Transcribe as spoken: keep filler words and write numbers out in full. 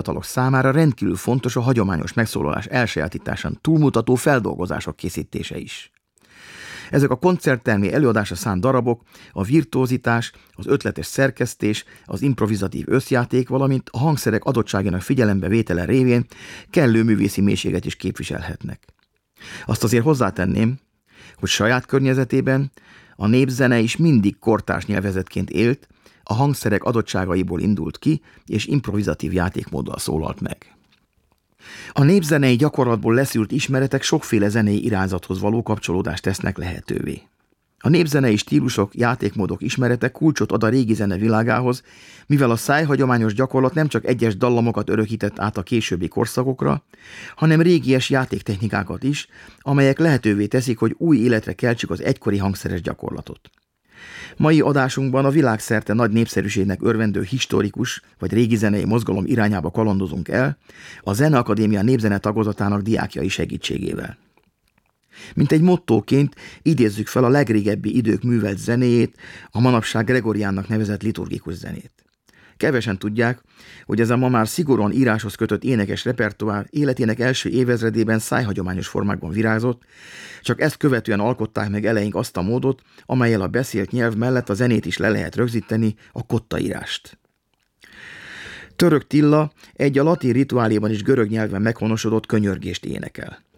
fiatalok számára rendkívül fontos a hagyományos megszólalás elsajátításán túlmutató feldolgozások készítése is. Ezek a koncerttermi előadásra szánt darabok a virtuózitás, az ötletes szerkesztés, az improvizatív összjáték, valamint a hangszerek adottságának figyelembevétele révén kellő művészi mélységet is képviselhetnek. Azt azért hozzátenném, hogy saját környezetében a népzene is mindig kortárs nyelvezetként élt, a hangszerek adottságaiból indult ki, és improvizatív játékmóddal szólalt meg. A népzenei gyakorlatból leszűrt ismeretek sokféle zenei irányzathoz való kapcsolódást tesznek lehetővé. A népzenei stílusok, játékmódok ismerete kulcsot ad a régi zene világához, mivel a szájhagyományos gyakorlat nem csak egyes dallamokat örökített át a későbbi korszakokra, hanem régies játéktechnikákat is, amelyek lehetővé teszik, hogy új életre keltsük az egykori hangszeres gyakorlatot. Mai adásunkban a világszerte nagy népszerűségnek örvendő historikus vagy régi zenei mozgalom irányába kalandozunk el, a Zeneakadémia népzene tagozatának diákjai segítségével. Mint egy mottóként idézzük fel a legrégebbi idők művelt zenéjét, a manapság Gregoriánnak nevezett liturgikus zenét. Kevesen tudják, hogy ez a ma már szigorúan íráshoz kötött énekes repertoár életének első évezredében szájhagyományos formákban virágzott, csak ezt követően alkották meg eleink azt a módot, amellyel a beszélt nyelv mellett a zenét is le lehet rögzíteni, a kottaírást. Török Tilla egy a latin rituáléban is görög nyelven meghonosodott könyörgést énekel.